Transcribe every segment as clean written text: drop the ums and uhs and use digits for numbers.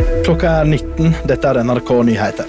Klokka 19, dette NRK Nyheter.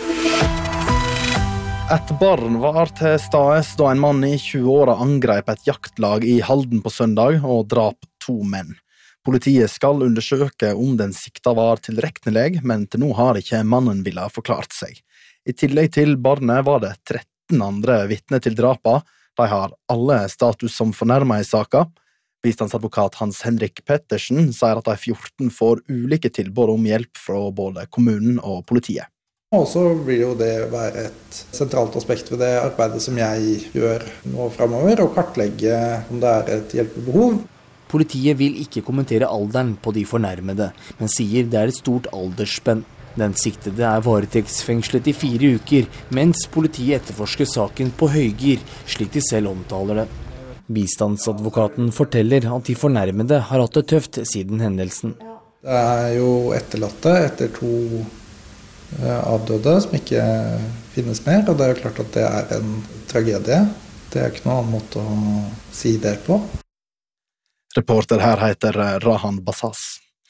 Et barn var til stades da en mann i 20-åra angrep et jaktlag i Halden på søndag og drap 2 menn. Politiet skal undersøke om den sikta var tilregnelig, men til nå har ikke mannen ville forklart seg. I tillegg til barnet var det 13 andre vitner til drapa. De har alle status som fornærmet i saka. Bistandsadvokat Hans Henrik Pettersen sier at de 14 får ulike tilbud om hjelp fra både kommunen og politiet. Og så vil jo det være et sentralt aspekt ved det arbeidet som jeg gjør nå fremover, å kartlegge om det er et hjelpebehov. Politiet vil ikke kommentere alderen på de fornærmede, men sier det er et stort aldersspenn. Den siktede er varetektsfengslet i 4 uker, mens politiet etterforsker saken på høygir, slik de selv omtaler det. Bistandsadvokaten forteller at de fornærmede har hatt det tøft siden hendelsen. Det er jo etterlatte etter 2 avdøde som ikke finnes mer, og det er jo klart at det er en tragedie. Det er ikke noen annen måte å si det på. Reporter her heter Rahan Bassas.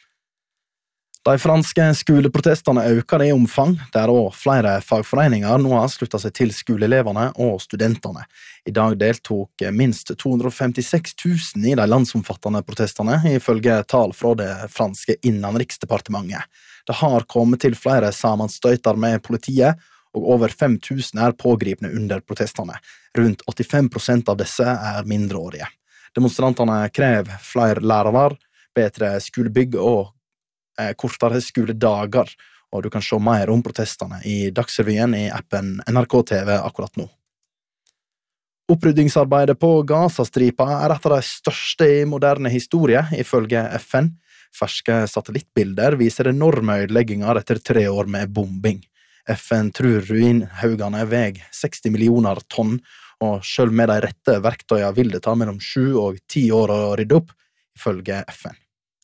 De franske skoleprotestene øker i omfang, der også flere fagforeninger nå har sluttet seg til skoleelevene og studentene. I dag deltok minst 256 000 i de landsomfattende protestene, ifølge tall fra det franske innenriksdepartementet. Det har kommet til flere sammenstøyter med politiet, og over 5 000 er pågripne under protestene. Rundt 85% av disse er mindreårige. Demonstrantene krever flere lærere, bedre skolebygg og kortere skoledager, og du kan se mer om protestene i Dagsrevyen i appen NRK TV akkurat nå. Oppryddingsarbeidet på Gazastripa er et av de største i moderne historie, ifølge FN. Ferske satellittbilder viser enorme ødelegginger etter 3 år med bombing. FN tror ruinhaugene veier 60 millioner tonn, og selv med de rette verktøyene vil det ta mellom 7 og 10 år å rydde opp, ifølge FN.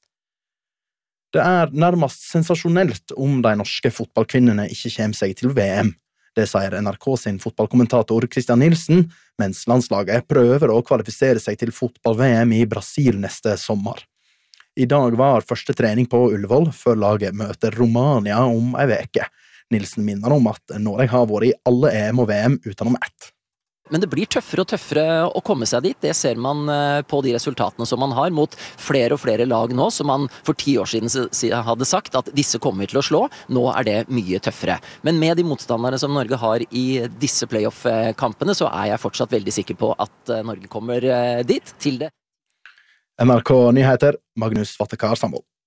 Det er nærmest sensasjonelt om de norske fotballkvinnene ikke kommer seg til VM. Det sier NRK sin fotballkommentator Christian Nielsen, mens landslaget prøver å kvalifisere seg til fotball-VM i Brasil neste sommer. I dag var første trening på Ullevål før laget møter Romania om en veke. Nielsen minner om at Norge har vært i alle EM og VM utenom ett. Men det blir tøffere og tøffere å komme seg dit. Det ser man på de resultatene som man har mot flere og flere lag nå, som man for 10 år siden hadde sagt at disse kommer til å slå. Nå er det mye tøffere. Men med de motstanderne som Norge har i disse playoff-kampene, så er jeg fortsatt veldig sikker på at Norge kommer dit til det. NRK Nyheter, Magnus Vattekar Sambol.